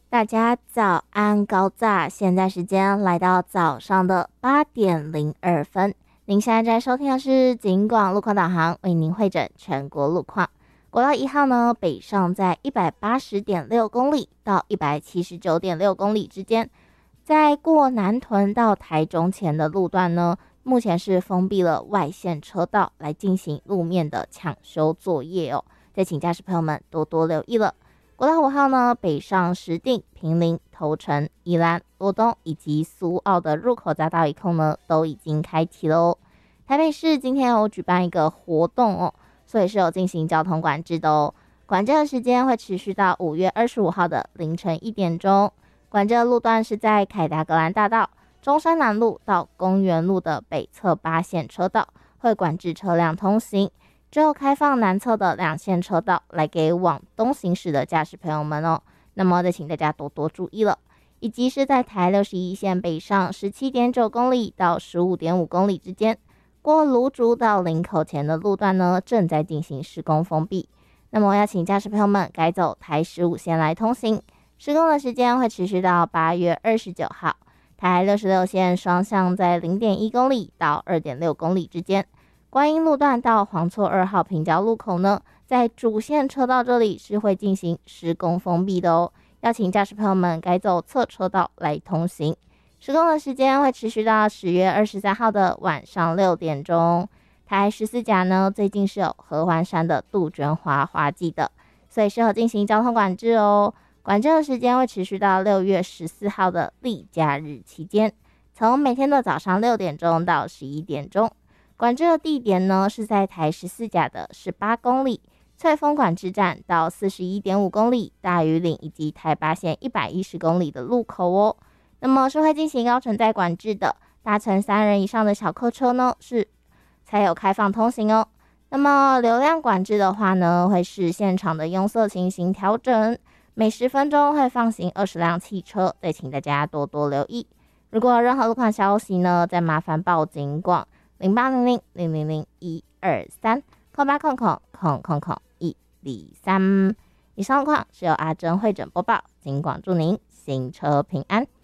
大家早安高炸，现在时间来到早上的8:02。您现在在收听的是警广路况导航，为您汇整全国路况。国道1号呢，北上在180.6公里到179.6公里之间，在过南屯到台中前的路段呢，目前是封闭了外线车道来进行路面的抢修作业哦，再请驾驶朋友们多多留意了。国道5号呢，北上石碇、坪林、头城、宜兰、罗东以及苏澳的入口匝道一控呢，都已经开启了哦。台北市今天有举办一个活动哦，所以是有进行交通管制的哦。管制的时间会持续到5月25号的凌晨1点钟。管制的路段是在凯达格兰大道、中山南路到公园路的北侧8线车道，会管制车辆通行。之后开放南侧的2线车道来给往东行驶的驾驶朋友们哦，那么再请大家多多注意了。以及是在台61线北上17.9公里到15.5公里之间，过芦竹到林口前的路段呢，正在进行施工封闭。那么要请驾驶朋友们改走台15线来通行，施工的时间会持续到8月29号。台66线双向在0.1公里到2.6公里之间。观音路段到黄厝2号平交路口呢，在主线车道这里是会进行施工封闭的哦，要请驾驶朋友们改走侧车道来通行。施工的时间会持续到10月23号的晚上6点钟。台14甲呢，最近是有合欢山的杜鹃花花季的，所以适合进行交通管制哦。管制的时间会持续到6月14号的例假日期间，从每天的早上6点钟到11点钟。管制的地点呢，是在台14甲的18公里翠峰管制站到41.5公里大屿岭以及台8线110公里的路口哦。那么是会进行高承载管制的，搭乘3人以上的小客车呢，是才有开放通行哦。那么流量管制的话呢，会视现场的拥塞情形调整，每10分钟会放行20辆汽车，再请大家多多留意。如果有任何路况消息呢，再麻烦报警广08000001230800000123。以上路况是由阿珍会诊播报，警广祝您行车平安。